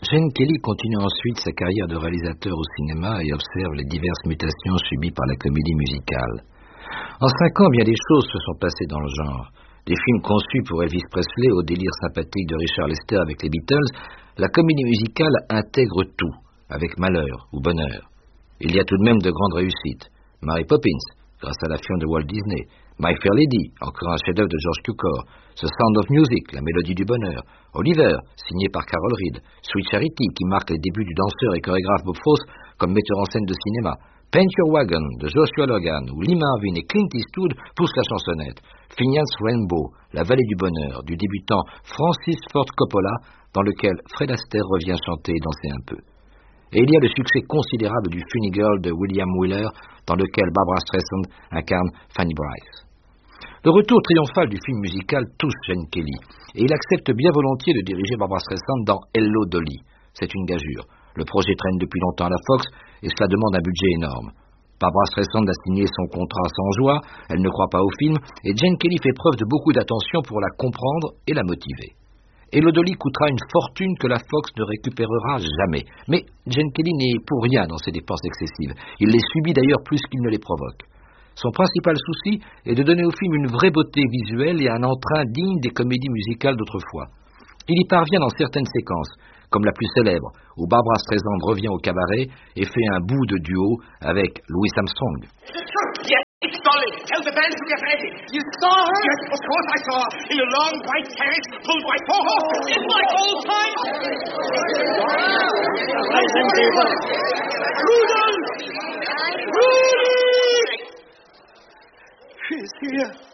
Gene Kelly continue ensuite sa carrière de réalisateur au cinéma et observe les diverses mutations subies par la comédie musicale. En 5 ans, bien des choses se sont passées dans le genre. Des films conçus pour Elvis Presley au délire sympathique de Richard Lester avec les Beatles, la comédie musicale intègre tout, avec malheur ou bonheur. Il y a tout de même de grandes réussites. Mary Poppins, grâce à la fion de Walt Disney. My Fair Lady, encore un chef-d'œuvre de George Cukor. The Sound of Music, la mélodie du bonheur. Oliver, signé par Carol Reed. Sweet Charity, qui marque les débuts du danseur et chorégraphe Bob Fosse comme metteur en scène de cinéma. Paint Your Wagon, de Joshua Logan, où Lee Marvin et Clint Eastwood poussent la chansonnette. Finian's Rainbow, la vallée du bonheur, du débutant Francis Ford Coppola, dans lequel Fred Astaire revient chanter et danser un peu. Et il y a le succès considérable du Funny Girl de William Wyler, dans lequel Barbra Streisand incarne Fanny Brice. Le retour triomphal du film musical touche Gene Kelly, et il accepte bien volontiers de diriger Barbra Streisand dans Hello Dolly. C'est une gageure. Le projet traîne depuis longtemps à la Fox, et cela demande un budget énorme. Barbra Streisand a signé son contrat sans joie, elle ne croit pas au film, et Gene Kelly fait preuve de beaucoup d'attention pour la comprendre et la motiver. Hello Dolly coûtera une fortune que la Fox ne récupérera jamais. Mais Gene Kelly n'est pour rien dans ses dépenses excessives. Il les subit d'ailleurs plus qu'il ne les provoque. Son principal souci est de donner au film une vraie beauté visuelle et un entrain digne des comédies musicales d'autrefois. Il y parvient dans certaines séquences, comme la plus célèbre, où Barbra Streisand revient au cabaret et fait un bout de duo avec Louis Armstrong. Yes, it's Dolly. Tell the band to get ready. You saw her? Yes, of course I saw her. In a long white carriage pulled by 4 horses. It's like old times. Listen, people. Rudolph! Rudy! She's here.